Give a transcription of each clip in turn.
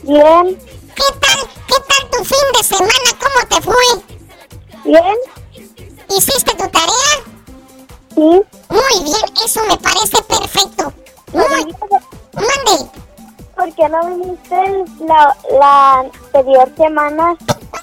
Bien. ¿Qué tal tu fin de semana? ¿Cómo te fue? Bien. ¿Hiciste tu tarea? Sí. Muy bien, eso me parece perfecto. Mande. ¿Por qué no viniste la anterior semana?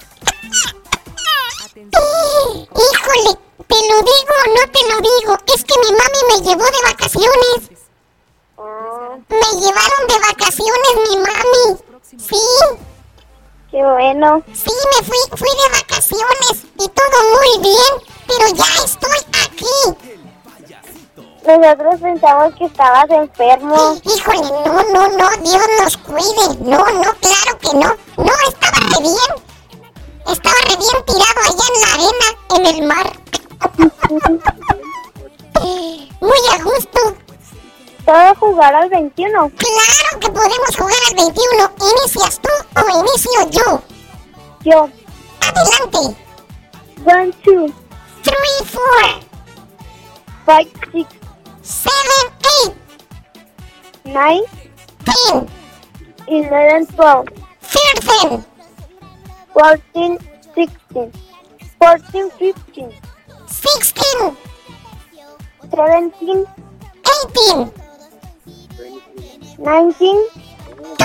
Híjole, ¿te lo digo o no te lo digo? Es que mi mami me llevó de vacaciones. Me llevaron de vacaciones mi mami. Sí. Qué bueno. Sí, fui de vacaciones y todo muy bien, pero ya estoy aquí. Nosotros pensamos que estabas enfermo. Híjole, no, Dios nos cuide. No, claro que no. No, estaba re bien. Estaba re bien tirado allá en la arena, en el mar. Muy a gusto. ¿Puedo jugar al 21? Claro que podemos jugar al 21. ¿Inicias tú o inicio yo? Yo. Adelante. 1, 2, 3, 4, 5, 6, 7, 8, 9, 10, 11, 12, 13, 14, 16, 14, 15, 16, 17, 18, 19, 20,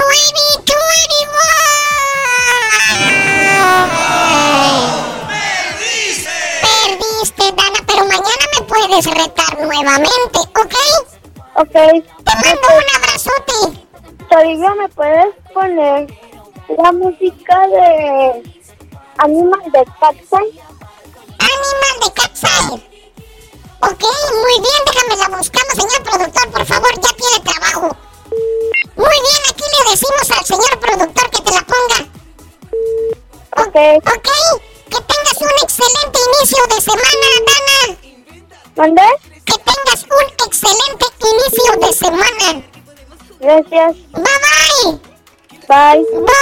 21. Perdiste, Dana, pero mañana me puedes retar nuevamente, ¿ok? Ok. Te mando un abrazote. Toribio, ¿me puedes poner la música de Animal de Cat's-Eye? Animal de Cat's-Eye. Ok, muy bien, déjame la buscamos, señor productor, por favor, ya tiene trabajo. Muy bien, aquí le decimos al señor productor que te la ponga. Ok. Ok, que tengas un excelente inicio de semana, Dana. ¿Dónde? Que tengas un excelente inicio de semana. Gracias. Bye. Bye.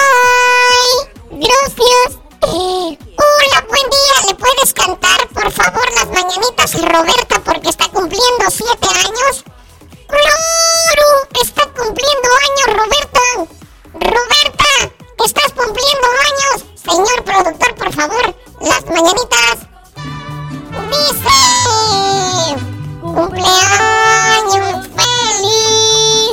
Gracias. Hola, buen día. ¿Le puedes cantar, por favor, las mañanitas a Roberta porque está cumpliendo 7 años?